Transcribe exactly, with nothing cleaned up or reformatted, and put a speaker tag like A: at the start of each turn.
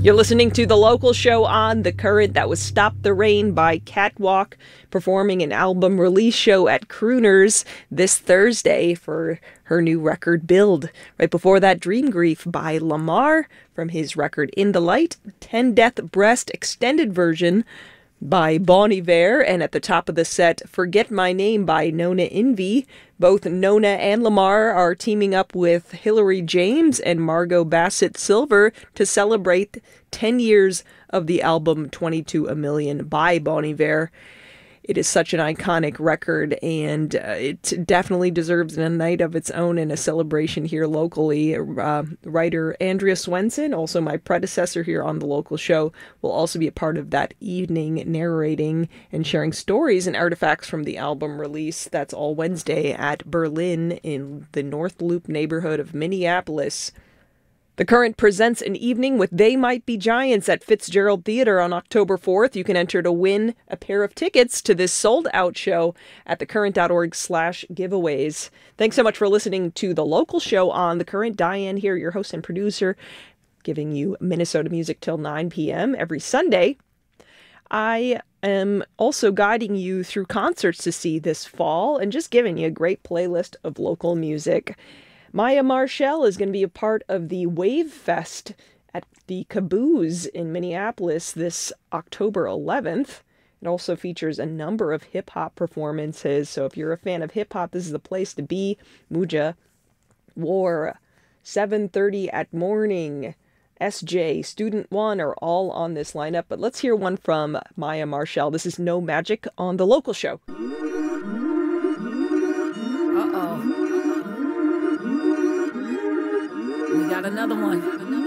A: You're listening to The Local Show on The Current. That was Stop the Rain by Catwalk, performing an album release show at Crooners this Thursday for her new record, Build. Right before that, Dream Grief by Lamar from his record In the Light, Ten Death Breast extended version by Bon Iver, and at the top of the set, Forget My Name by Nona Envy. Both Nona and Lamar are teaming up with Hilary James and Margot Bassett Silver to celebrate ten years of the album twenty-two A Million by Bon Iver. It is such an iconic record, and uh, it definitely deserves a night of its own and a celebration here locally. Uh, writer Andrea Swenson, also my predecessor here on The Local Show, will also be a part of that evening, narrating and sharing stories and artifacts from the album release. That's all Wednesday at Berlin in the North Loop neighborhood of Minneapolis. The Current presents an evening with They Might Be Giants at Fitzgerald Theater on October fourth. You can enter to win a pair of tickets to this sold-out show at thecurrent.org slash giveaways. Thanks so much for listening to The Local Show on The Current. Diane here, your host and producer, giving you Minnesota music till nine p.m. every Sunday. I am also guiding you through concerts to see this fall and just giving you a great playlist of local music. Maya Marshall is going to be a part of the Wave Fest at the Caboose in Minneapolis this October eleventh. It also features a number of hip-hop performances, so if you're a fan of hip-hop, this is the place to be. Muja, War, seven thirty at Morning, S J, Student One are all on this lineup, but let's hear one from Maya Marshall. This is No Magic on The Local Show.
B: Uh-oh. We got another one.